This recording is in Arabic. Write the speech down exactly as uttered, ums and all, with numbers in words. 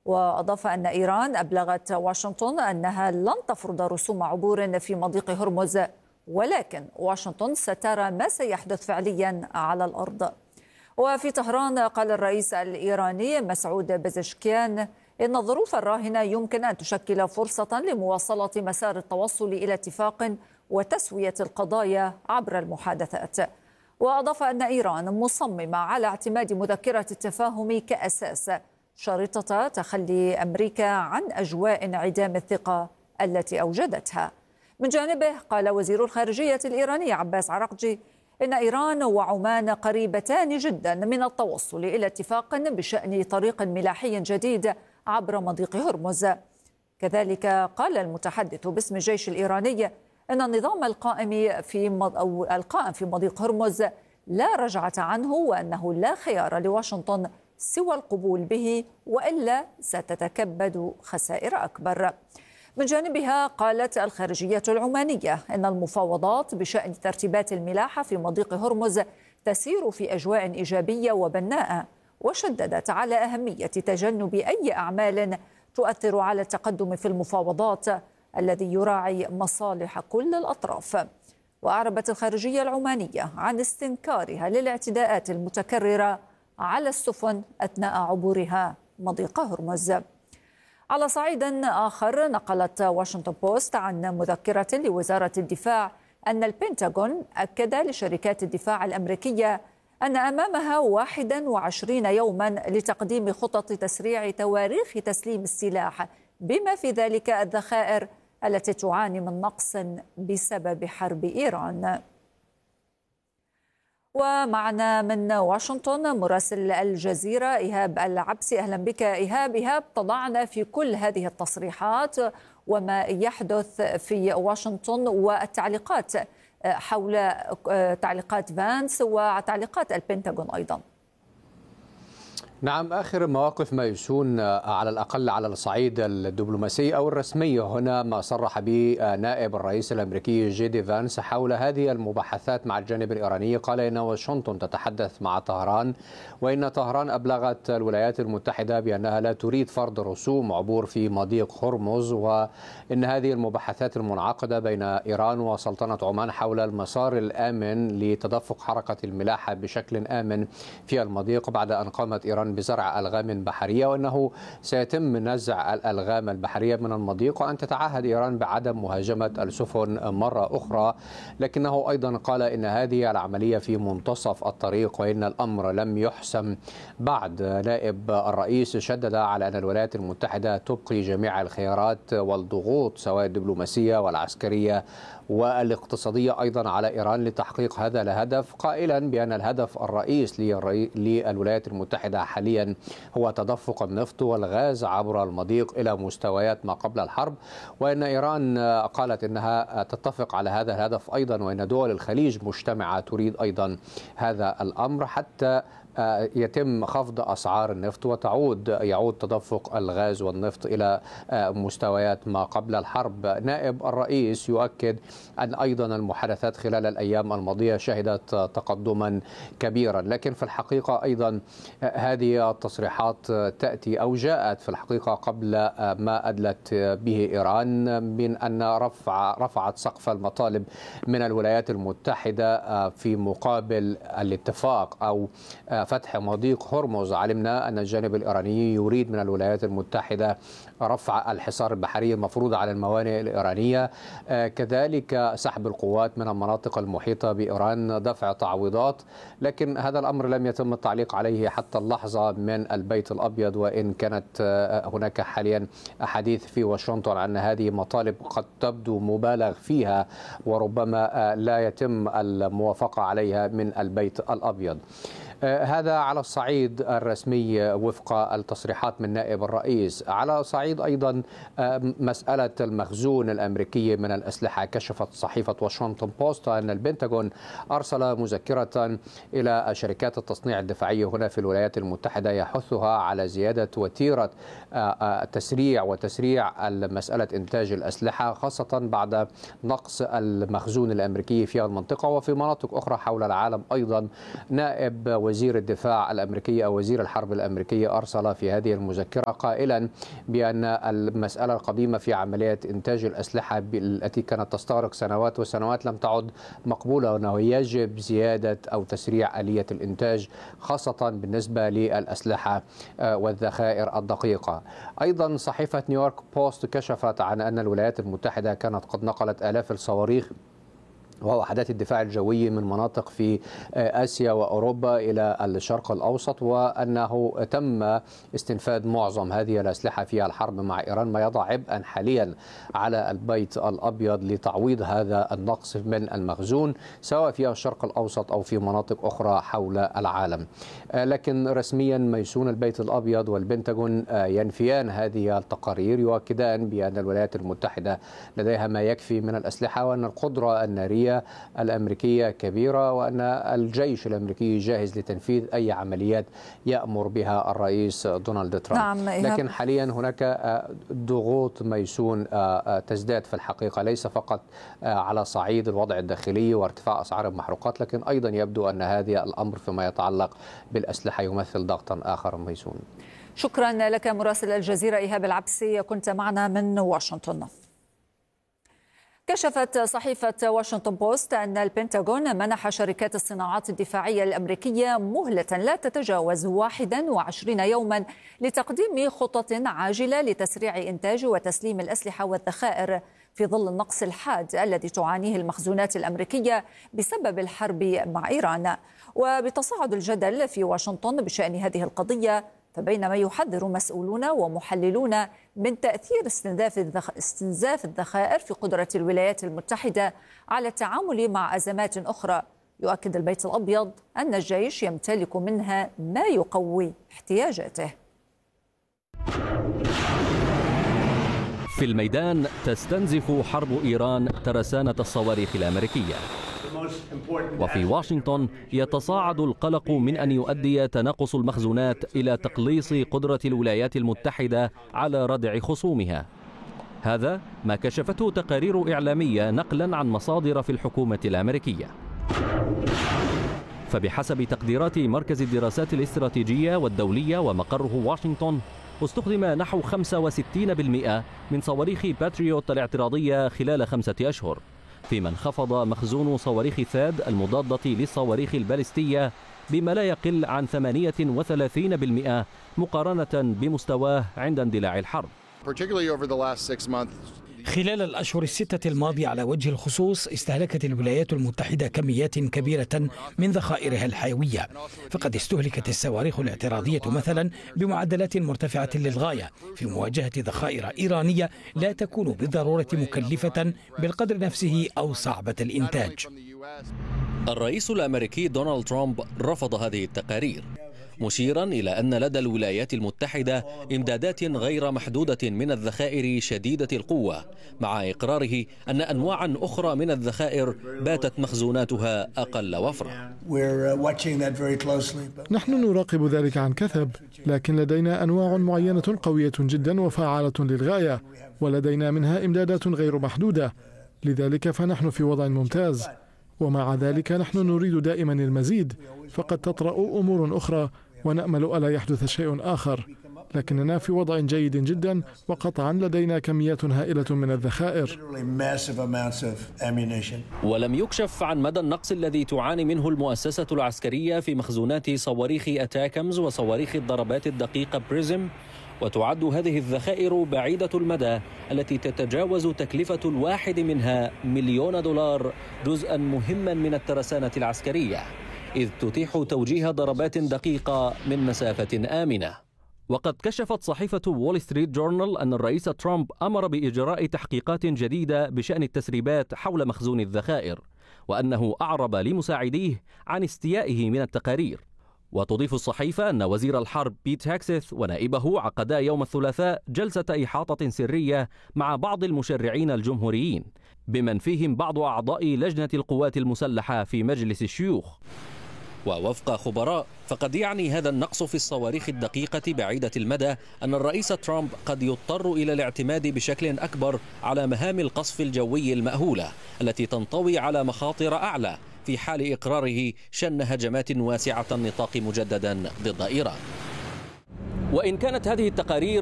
وأضاف أن إيران أبلغت واشنطن أنها لن تفرض رسوم عبور في مضيق هرمز، ولكن واشنطن سترى ما سيحدث فعليا على الأرض. وفي طهران قال الرئيس الإيراني مسعود بزشكيان إن الظروف الراهنة يمكن أن تشكل فرصة لمواصلة مسار التوصل إلى اتفاق وتسوية القضايا عبر المحادثات. وأضاف أن إيران مصممة على اعتماد مذكرة التفاهم كأساس، شريطة تخلي أمريكا عن أجواء انعدام الثقة التي أوجدتها. من جانبه قال وزير الخارجية الإيراني عباس عراقجي إن إيران وعمان قريبتان جدا من التوصل إلى اتفاق بشأن طريق ملاحي جديد عبر مضيق هرمز. كذلك قال المتحدث باسم الجيش الإيراني أن النظام القائم في مض... أو القائم في مضيق هرمز لا رجعة عنه، وأنه لا خيار لواشنطن سوى القبول به، وإلا ستتكبد خسائر أكبر. من جانبها قالت الخارجية العمانية أن المفاوضات بشأن ترتيبات الملاحة في مضيق هرمز تسير في أجواء إيجابية وبناءة، وشددت على أهمية تجنب أي أعمال تؤثر على التقدم في المفاوضات الذي يراعي مصالح كل الأطراف. وأعربت الخارجية العمانية عن استنكارها للاعتداءات المتكررة على السفن أثناء عبورها مضيق هرمز. على صعيد آخر نقلت واشنطن بوست عن مذكرة لوزارة الدفاع أن البنتاغون أكد لشركات الدفاع الأمريكية أن أمامها واحد وعشرين يوما لتقديم خطط تسريع تواريخ تسليم السلاح، بما في ذلك الذخائر التي تعاني من نقص بسبب حرب إيران. ومعنا من واشنطن مراسل الجزيرة إيهاب العبسي. أهلا بك إيهاب. إيهاب، طلعنا في كل هذه التصريحات وما يحدث في واشنطن والتعليقات حول تعليقات فانس وتعليقات البنتاغون أيضا. نعم، آخر مواقف ميسون على الأقل على الصعيد الدبلوماسي أو الرسمي هنا ما صرح به نائب الرئيس الأمريكي جي دي فانس حول هذه المباحثات مع الجانب الإيراني. قال إن واشنطن تتحدث مع طهران، وإن طهران أبلغت الولايات المتحدة بأنها لا تريد فرض رسوم عبور في مضيق هرمز، وإن هذه المباحثات المنعقدة بين إيران وسلطنة عمان حول المسار الآمن لتدفق حركة الملاحة بشكل آمن في المضيق بعد أن قامت إيران بزرع ألغام بحرية، وأنه سيتم نزع الألغام البحرية من المضيق، وأن تتعهد إيران بعدم مهاجمة السفن مرة أخرى. لكنه أيضا قال إن هذه العملية في منتصف الطريق وإن الأمر لم يحسم بعد. نائب الرئيس شدد على أن الولايات المتحدة تبقي جميع الخيارات والضغوط سواء الدبلوماسية والعسكرية والاقتصادية أيضا على إيران لتحقيق هذا الهدف، قائلا بأن الهدف الرئيس للولايات المتحدة حاليا هو تدفق النفط والغاز عبر المضيق إلى مستويات ما قبل الحرب، وأن إيران قالت أنها تتفق على هذا الهدف أيضا، وأن دول الخليج مجتمعة تريد أيضا هذا الأمر حتى يتم خفض أسعار النفط وتعود يعود تدفق الغاز والنفط إلى مستويات ما قبل الحرب. نائب الرئيس يؤكد أن أيضا المحادثات خلال الأيام الماضية شهدت تقدما كبيرا، لكن في الحقيقة أيضا هذه التصريحات تأتي أو جاءت في الحقيقة قبل ما أدلت به إيران من أن رفع رفعت سقف المطالب من الولايات المتحدة في مقابل الاتفاق أو فتح مضيق هرمز. علمنا أن الجانب الإيراني يريد من الولايات المتحدة رفع الحصار البحري المفروض على الموانئ الإيرانية، كذلك سحب القوات من المناطق المحيطة بإيران، دفع تعويضات، لكن هذا الأمر لم يتم التعليق عليه حتى اللحظة من البيت الأبيض، وإن كانت هناك حاليا أحاديث في واشنطن أن هذه مطالب قد تبدو مبالغ فيها وربما لا يتم الموافقة عليها من البيت الأبيض. هذا على الصعيد الرسمي وفق التصريحات من نائب الرئيس. على صعيد أيضا مسألة المخزون الأمريكي من الأسلحة، كشفت صحيفة واشنطن بوست أن البنتاغون أرسل مذكرة إلى شركات التصنيع الدفاعي هنا في الولايات المتحدة يحثها على زيادة وتيرة تسريع وتسريع مسألة إنتاج الأسلحة، خاصة بعد نقص المخزون الأمريكي في المنطقة وفي مناطق أخرى حول العالم. أيضا نائب وزير الدفاع الأمريكي أو وزير الحرب الأمريكي أرسل في هذه المذكرة قائلا بأن المسألة القديمة في عملية إنتاج الأسلحة التي كانت تستغرق سنوات وسنوات لم تعد مقبولة، وأنه يجب زيادة أو تسريع آلية الإنتاج خاصة بالنسبة للأسلحة والذخائر الدقيقة. أيضا صحيفة نيويورك بوست كشفت عن أن الولايات المتحدة كانت قد نقلت آلاف الصواريخ ووحدات الدفاع الجوي من مناطق في آسيا وأوروبا إلى الشرق الأوسط، وأنه تم استنفاد معظم هذه الأسلحة في الحرب مع إيران، ما يضع عبئا حاليا على البيت الأبيض لتعويض هذا النقص من المخزون سواء في الشرق الأوسط أو في مناطق أخرى حول العالم. لكن رسميا ميسون البيت الأبيض والبنتاغون ينفيان هذه التقارير، يؤكدان بأن الولايات المتحدة لديها ما يكفي من الأسلحة وأن القدرة النارية الأمريكية كبيرة وأن الجيش الأمريكي جاهز لتنفيذ أي عمليات يأمر بها الرئيس دونالد ترامب. نعم. لكن حاليا هناك ضغوط ميسون تزداد في الحقيقة، ليس فقط على صعيد الوضع الداخلي وارتفاع أسعار المحروقات، لكن أيضا يبدو أن هذا الأمر فيما يتعلق بالأسلحة يمثل ضغطا آخر ميسون. شكرا لك مراسل الجزيرة إيهاب العبسي، كنت معنا من واشنطن. كشفت صحيفة واشنطن بوست أن البنتاغون منح شركات الصناعات الدفاعية الأمريكية مهلة لا تتجاوز واحد وعشرين يوما لتقديم خطط عاجلة لتسريع إنتاج وتسليم الأسلحة والذخائر في ظل النقص الحاد الذي تعانيه المخزونات الأمريكية بسبب الحرب مع إيران. وبتصاعد الجدل في واشنطن بشأن هذه القضية، فبينما يحذر مسؤولون ومحللون من تأثير استنزاف الذخائر في قدرة الولايات المتحدة على التعامل مع أزمات أخرى، يؤكد البيت الأبيض أن الجيش يمتلك منها ما يقوي احتياجاته. في الميدان تستنزف حرب إيران ترسانة الصواريخ الأمريكية، وفي واشنطن يتصاعد القلق من أن يؤدي تناقص المخزونات إلى تقليص قدرة الولايات المتحدة على ردع خصومها. هذا ما كشفته تقارير إعلامية نقلا عن مصادر في الحكومة الأمريكية. فبحسب تقديرات مركز الدراسات الاستراتيجية والدولية ومقره واشنطن، استخدم نحو خمسة وستين بالمئة من صواريخ باتريوت الاعتراضية خلال خمسة أشهر، فيما انخفض مخزون صواريخ ثاد المضادة للصواريخ البالستية بما لا يقل عن ثمانية وثلاثين بالمئة مقارنة بمستواه عند اندلاع الحرب. خلال الأشهر الستة الماضية على وجه الخصوص استهلكت الولايات المتحدة كميات كبيرة من ذخائرها الحيوية، فقد استهلكت الصواريخ الاعتراضية مثلا بمعدلات مرتفعة للغاية في مواجهة ذخائر إيرانية لا تكون بالضرورة مكلفة بالقدر نفسه أو صعبة الإنتاج. الرئيس الأمريكي دونالد ترامب رفض هذه التقارير، مشيرا إلى أن لدى الولايات المتحدة إمدادات غير محدودة من الذخائر شديدة القوة، مع إقراره أن أنواعا أخرى من الذخائر باتت مخزوناتها أقل وفرة. نحن نراقب ذلك عن كثب، لكن لدينا أنواع معينة قوية جدا وفعالة للغاية، ولدينا منها إمدادات غير محدودة، لذلك فنحن في وضع ممتاز. ومع ذلك نحن نريد دائما المزيد، فقد تطرأ أمور أخرى ونأمل ألا يحدث شيء آخر، لكننا في وضع جيد جدا، وقطعا لدينا كميات هائلة من الذخائر. ولم يكشف عن مدى النقص الذي تعاني منه المؤسسة العسكرية في مخزونات صواريخ أتاكمز وصواريخ الضربات الدقيقة بريزم، وتعد هذه الذخائر بعيدة المدى التي تتجاوز تكلفة الواحد منها مليون دولار جزءا مهما من الترسانة العسكرية، إذ تتيح توجيه ضربات دقيقة من مسافة آمنة. وقد كشفت صحيفة وول ستريت جورنال أن الرئيس ترامب أمر بإجراء تحقيقات جديدة بشأن التسريبات حول مخزون الذخائر، وأنه أعرب لمساعديه عن استيائه من التقارير. وتضيف الصحيفة أن وزير الحرب بيت هاكسيث ونائبه عقدا يوم الثلاثاء جلسة إحاطة سرية مع بعض المشرعين الجمهوريين، بمن فيهم بعض أعضاء لجنة القوات المسلحة في مجلس الشيوخ. ووفق خبراء، فقد يعني هذا النقص في الصواريخ الدقيقة بعيدة المدى أن الرئيس ترامب قد يضطر إلى الاعتماد بشكل أكبر على مهام القصف الجوي المأهولة التي تنطوي على مخاطر أعلى، في حال إقراره شن هجمات واسعة النطاق مجددا ضد إيران. وإن كانت هذه التقارير